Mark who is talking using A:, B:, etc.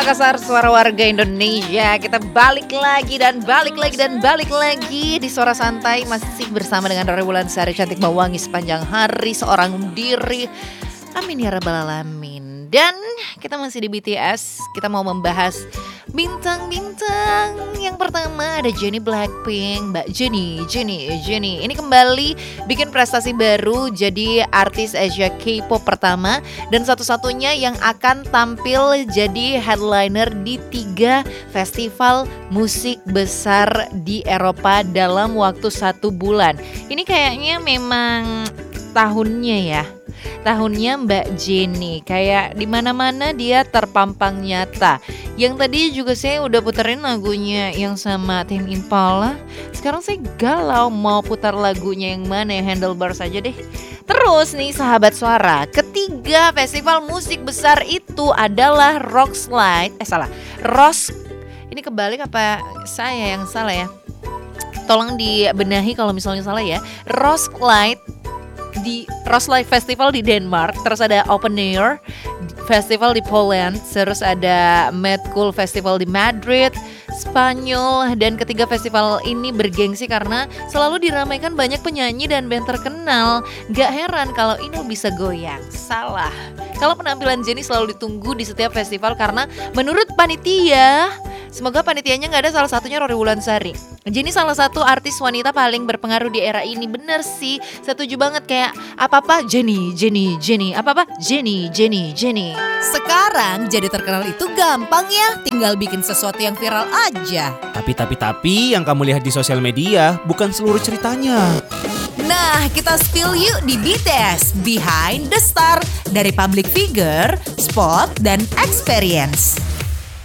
A: Makassar, suara warga Indonesia. Kita balik lagi di Suara Santai. Masih bersama dengan Rori Wulansari, cantik mewangi sepanjang hari, seorang diri. Amin ya rabbal alamin. Dan kita masih di BTS. Kita mau membahas bintang-bintang. Yang pertama ada Jennie Blackpink, Mbak Jennie. Ini kembali bikin prestasi baru, jadi artis Asia K-pop pertama dan satu-satunya yang akan tampil jadi headliner di 3 festival musik besar di Eropa dalam waktu 1 bulan. Ini kayaknya memang tahunnya Mbak Jennie, kayak di mana-mana dia terpampang nyata. Yang tadi juga saya udah puterin lagunya yang sama Tame Impala. Sekarang saya galau mau putar lagunya yang mana, yang Handlebars aja deh. Terus nih sahabat suara, ketiga festival musik besar itu adalah ini kebalik apa saya yang salah ya? Tolong dibenahi kalau misalnya salah ya. Roskilde Festival di Denmark, terus ada Open Air Festival di Poland, terus ada Mad Cool Festival di Madrid, Spanyol, dan ketiga festival ini bergengsi karena selalu diramaikan banyak penyanyi dan band terkenal. Gak heran kalau ini bisa goyang. Salah. Kalau penampilan Jennie selalu ditunggu di setiap festival karena menurut panitia, semoga panitianya gak ada salah satunya Rori Wulansari. Jennie salah satu artis wanita paling berpengaruh di era ini. Bener sih, setuju banget, kayak apa-apa Jennie, apa-apa Jennie.
B: Sekarang jadi terkenal itu gampang ya, tinggal bikin sesuatu yang viral aja.
C: Tapi yang kamu lihat di sosial media bukan seluruh ceritanya.
B: Nah, kita spill yuk di BTS, Behind the Star, dari public figure, spot, dan experience.